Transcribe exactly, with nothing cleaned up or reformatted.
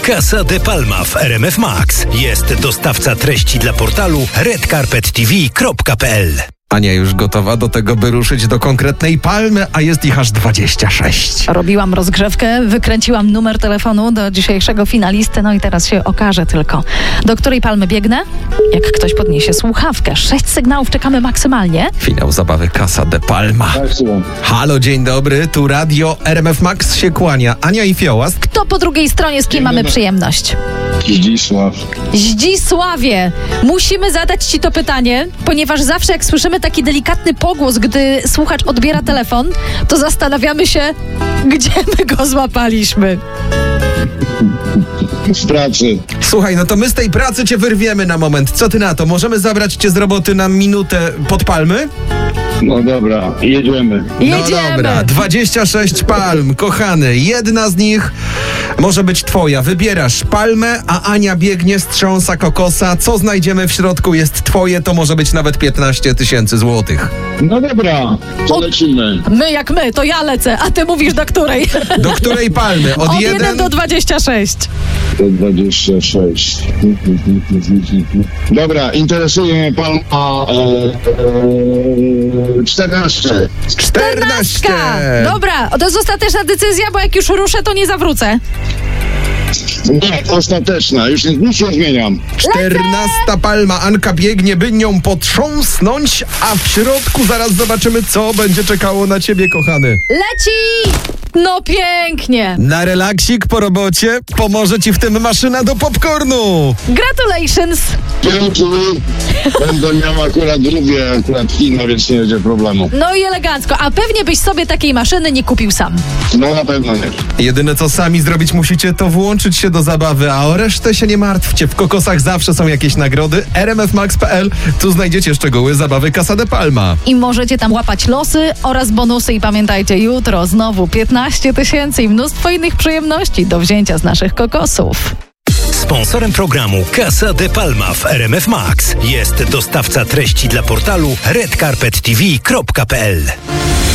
Casa de Palma w R M F Max. Jest dostawca treści dla portalu red carpet t v kropka p l. Ania już gotowa do tego, by ruszyć do konkretnej palmy, a jest ich aż dwadzieścia sześć. Robiłam rozgrzewkę, wykręciłam numer telefonu do dzisiejszego finalisty, no i teraz się okaże tylko, do której palmy biegnę. Jak ktoś podniesie słuchawkę, sześć sygnałów czekamy maksymalnie. Finał zabawy Casa de Palma. Halo, dzień dobry, tu radio R M F Max się kłania. Ania i Fiołas. Kto po drugiej stronie, z kim mamy przyjemność? Zdzisław. Zdzisławie, musimy zadać ci to pytanie, ponieważ zawsze jak słyszymy taki delikatny pogłos, gdy słuchacz odbiera telefon, to zastanawiamy się, gdzie my go złapaliśmy. W pracy. Słuchaj, no to my z tej pracy cię wyrwiemy na moment. Co ty na to? Możemy zabrać cię z roboty na minutę pod palmy? No dobra, jedziemy. No dobra, dwadzieścia sześć palm, kochany. Jedna z nich może być twoja. Wybierasz palmę, a Ania biegnie, strząsa kokosa. Co znajdziemy w środku jest twoje, to może być nawet piętnaście tysięcy złotych. No dobra, to lecimy. My jak my, to ja lecę, a ty mówisz do której? Do której palmy? Od, Od jeden jeden do dwadzieścia sześć. To dwadzieścia sześć. Dobra, interesuje mnie palma e, e, czternaście. czternaście! Dobra, to jest ostateczna decyzja, bo jak już ruszę, to nie zawrócę. Nie, ostateczna, już nic nie zmieniam. czternasta palma. Anka biegnie, by nią potrząsnąć, a w środku zaraz zobaczymy, co będzie czekało na ciebie, kochany. Leci! No pięknie! Na relaksik po robocie pomoże ci w tym maszyna do popcornu. Gratulations! Dzięki. Będę miał akurat drugie akurat kino, więc nie będzie problemu. No i elegancko, a pewnie byś sobie takiej maszyny nie kupił sam. No na pewno nie. Jedyne co sami zrobić musicie, to włączyć się do zabawy, a o resztę się nie martwcie. W kokosach zawsze są jakieś nagrody. r m f max kropka p l. Tu znajdziecie szczegóły zabawy Casa de Palma. I możecie tam łapać losy oraz bonusy i pamiętajcie, jutro znowu piętnaście tysięcy i mnóstwo innych przyjemności do wzięcia z naszych kokosów. Sponsorem programu Casa de Palma w R M F Max jest dostawca treści dla portalu red carpet t v kropka p l.